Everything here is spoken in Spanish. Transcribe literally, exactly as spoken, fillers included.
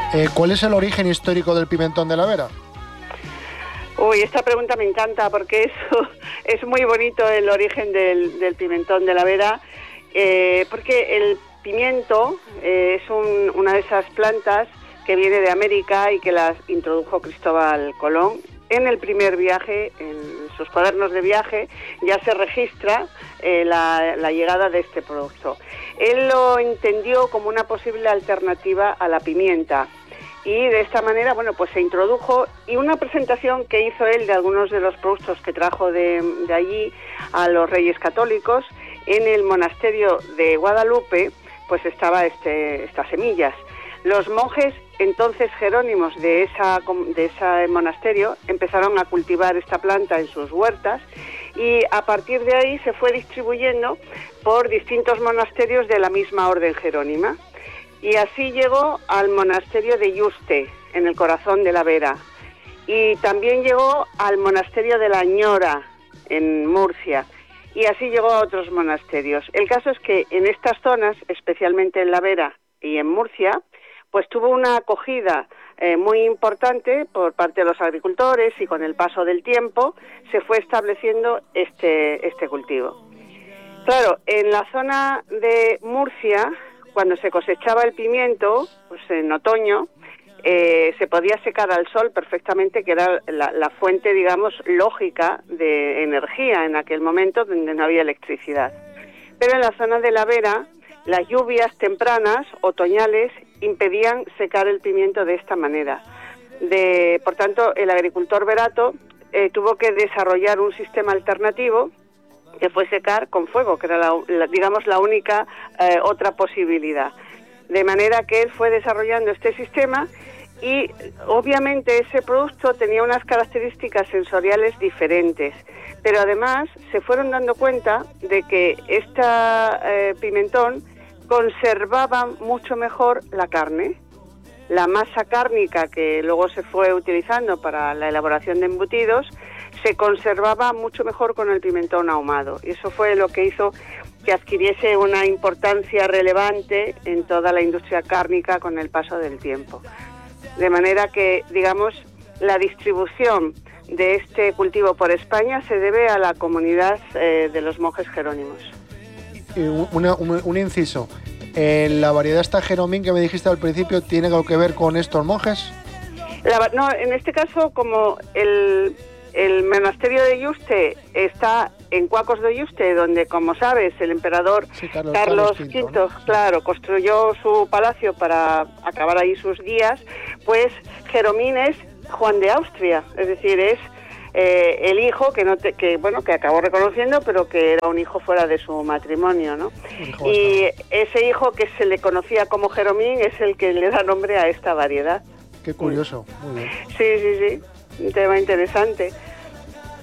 Eh, ¿Cuál es el origen histórico del pimentón de la Vera? Uy, esta pregunta me encanta porque eso es muy bonito, el origen del, del pimentón de la Vera, eh, porque el pimiento eh, es un, una de esas plantas que viene de América y que las introdujo Cristóbal Colón. En el primer viaje, en sus cuadernos de viaje, ya se registra eh, la, la llegada de este producto. Él lo entendió como una posible alternativa a la pimienta. Y de esta manera, bueno, pues se introdujo, y una presentación que hizo él de algunos de los productos que trajo de, de allí a los Reyes Católicos, en el monasterio de Guadalupe, pues estaba este, estas semillas. Los monjes entonces jerónimos de, esa, de ese monasterio empezaron a cultivar esta planta en sus huertas, y a partir de ahí se fue distribuyendo por distintos monasterios de la misma orden jerónima. Y así llegó al monasterio de Yuste, en el corazón de la Vera. Y también llegó al monasterio de la Ñora, en Murcia. Y así llegó a otros monasterios. El caso es que en estas zonas, especialmente en la Vera y en Murcia, pues tuvo una acogida eh, muy importante por parte de los agricultores, y con el paso del tiempo se fue estableciendo este, este cultivo. Claro, en la zona de Murcia, cuando se cosechaba el pimiento, pues en otoño, eh, se podía secar al sol perfectamente, que era la, la fuente, digamos, lógica de energía en aquel momento, donde no había electricidad. Pero en la zona de la Vera, las lluvias tempranas, otoñales, impedían secar el pimiento de esta manera. De, por tanto, el agricultor verato eh, tuvo que desarrollar un sistema alternativo que fue secar con fuego, que era, la, la, digamos, la única eh, otra posibilidad. De manera que él fue desarrollando este sistema, y obviamente ese producto tenía unas características sensoriales diferentes, pero además se fueron dando cuenta de que este eh, pimentón conservaba mucho mejor la carne. La masa cárnica que luego se fue utilizando para la elaboración de embutidos se conservaba mucho mejor con el pimentón ahumado, y eso fue lo que hizo que adquiriese una importancia relevante en toda la industria cárnica con el paso del tiempo. De manera que, digamos, la distribución de este cultivo por España se debe a la comunidad eh, de los monjes jerónimos. Y una, un, un inciso, eh, ¿la variedad esta Jeromín que me dijiste al principio tiene algo que ver con estos monjes? La, no, en este caso, como el... El monasterio de Yuste está en Cuacos de Yuste, donde, como sabes, el emperador sí, Carlos, Carlos quinto, ¿no? Claro, construyó su palacio para acabar ahí sus días. Pues Jeromín es Juan de Austria, es decir, es eh, el hijo que no te, que bueno que acabó reconociendo, pero que era un hijo fuera de su matrimonio, ¿no? Y ese hijo que se le conocía como Jeromín es el que le da nombre a esta variedad. Qué curioso, muy bien. Sí, sí, sí. Un tema interesante.